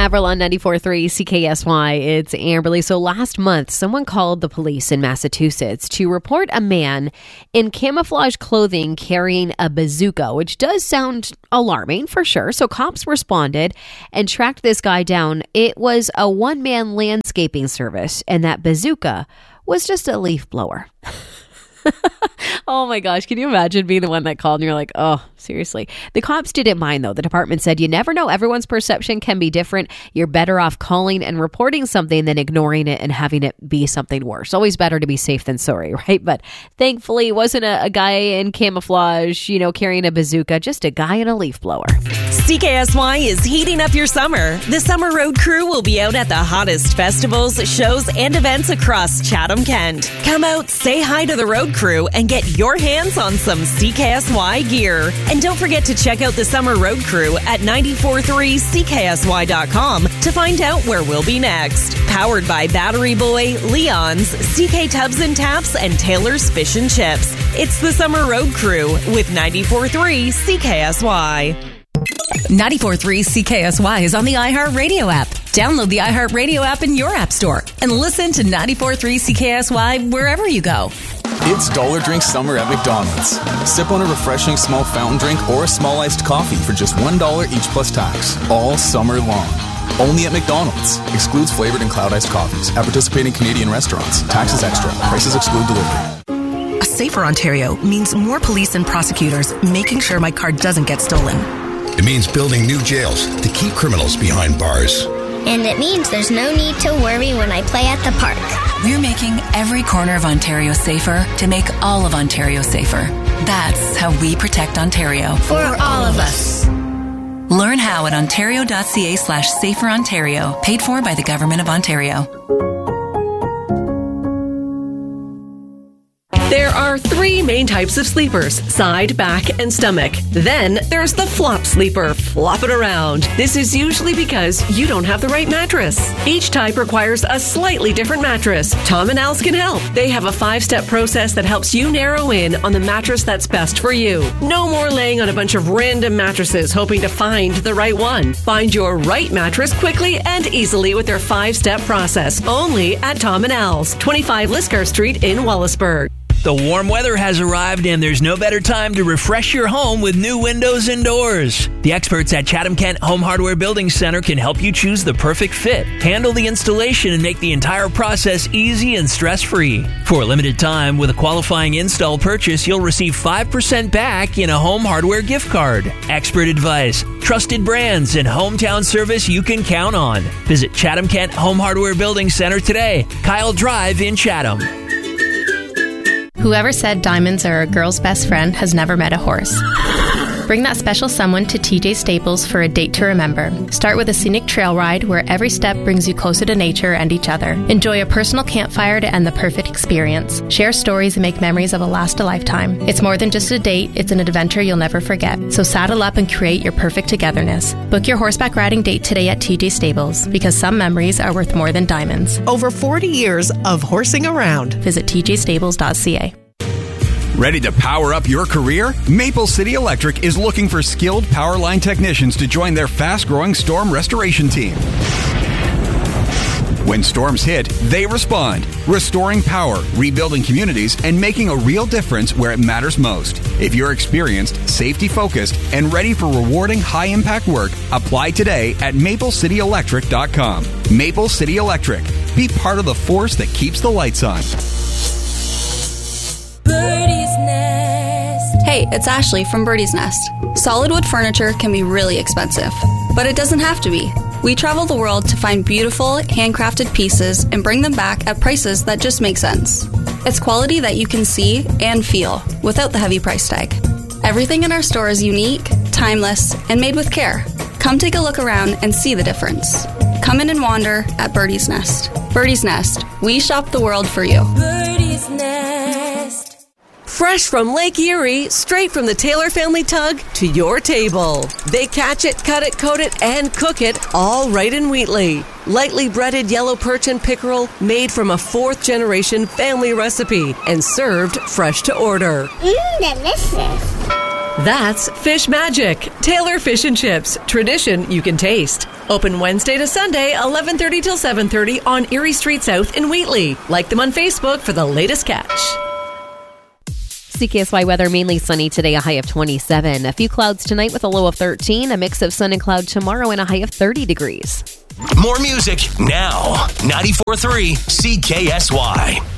Avril on 94.3 CKSY. It's Amberly. So last month, someone called the police in Massachusetts to report a man in camouflage clothing carrying a bazooka, which does sound alarming for sure. So cops responded and tracked this guy down. It was a one-man landscaping service, and that bazooka was just a leaf blower. Oh my gosh, can you imagine being the one that called and you're like, oh, seriously? The cops didn't mind though. The department said you never know. Everyone's perception can be different. You're better off calling and reporting something than ignoring it and having it be something worse. Always better to be safe than sorry, right? But thankfully it wasn't a guy in camouflage, carrying a bazooka, just a guy in a leaf blower. CKSY is heating up your summer. The Summer Road Crew will be out at the hottest festivals, shows, and events across Chatham, Kent. Come out, say hi to the road crew, and get your hands on some CKSY gear. And don't forget to check out the Summer Road Crew at 943CKSY.com to find out where we'll be next. Powered by Battery Boy, Leon's, CK Tubs and Taps, and Taylor's Fish and Chips. It's the Summer Road Crew with 943 CKSY. 94.3 CKSY is on the iHeartRadio app. Download the iHeartRadio app in your app store and listen to 94.3 CKSY wherever you go. It's Dollar Drink Summer at McDonald's. Sip on a refreshing small fountain drink or a small iced coffee for just $1 each plus tax, all summer long. Only at McDonald's. Excludes flavored and cloud iced coffees at participating Canadian restaurants. Taxes extra. Prices exclude delivery. A safer Ontario means more police and prosecutors making sure my car doesn't get stolen. It means building new jails to keep criminals behind bars. And it means there's no need to worry when I play at the park. We're making every corner of Ontario safer to make all of Ontario safer. That's how we protect Ontario. For all of us. Learn how at ontario.ca/saferontario. Paid for by the Government of Ontario. There are three main types of sleepers: side, back, and stomach. Then there's the flop sleeper, flopping around. This is usually because you don't have the right mattress. Each type requires a slightly different mattress. Tom and Al's can help. They have a 5-step process that helps you narrow in on the mattress that's best for you. No more laying on a bunch of random mattresses hoping to find the right one. Find your right mattress quickly and easily with their 5-step process. Only at Tom and Al's, 25 Liscar Street in Wallaceburg. The warm weather has arrived, and there's no better time to refresh your home with new windows and doors. The experts at Chatham Kent Home Hardware Building Center can help you choose the perfect fit, handle the installation, and make the entire process easy and stress-free. For a limited time, with a qualifying install purchase, you'll receive 5% back in a home hardware gift card. Expert advice, trusted brands, and hometown service you can count on. Visit Chatham Kent Home Hardware Building Center today, Kyle Drive in Chatham. Whoever said diamonds are a girl's best friend has never met a horse. Bring that special someone to TJ Staples for a date to remember. Start with a scenic trail ride where every step brings you closer to nature and each other. Enjoy a personal campfire to end the perfect experience. Share stories and make memories that will last a lifetime. It's more than just a date, it's an adventure you'll never forget. So saddle up and create your perfect togetherness. Book your horseback riding date today at TJ Stables, because some memories are worth more than diamonds. Over 40 years of horsing around. Visit tjstables.ca. Ready to power up your career? Maple City Electric is looking for skilled power line technicians to join their fast-growing storm restoration team. When storms hit, they respond, restoring power, rebuilding communities, and making a real difference where it matters most. If you're experienced, safety-focused, and ready for rewarding high-impact work, apply today at maplecityelectric.com. Maple City Electric. Be part of the force that keeps the lights on. Hey, it's Ashley from Birdie's Nest. Solid wood furniture can be really expensive, but it doesn't have to be. We travel the world to find beautiful, handcrafted pieces and bring them back at prices that just make sense. It's quality that you can see and feel without the heavy price tag. Everything in our store is unique, timeless, and made with care. Come take a look around and see the difference. Come in and wander at Birdie's Nest. Birdie's Nest. We shop the world for you. Birdie's Nest. Fresh from Lake Erie, straight from the Taylor family tug to your table. They catch it, cut it, coat it, and cook it all right in Wheatley. Lightly breaded yellow perch and pickerel made from a 4th-generation family recipe and served fresh to order. Delicious. That's Fish Magic. Taylor Fish and Chips. Tradition you can taste. Open Wednesday to Sunday, 11:30 till 7:30 on Erie Street South in Wheatley. Like them on Facebook for the latest catch. CKSY weather, mainly sunny today, a high of 27. A few clouds tonight with a low of 13. A mix of sun and cloud tomorrow and a high of 30 degrees. More music now. 94.3 CKSY.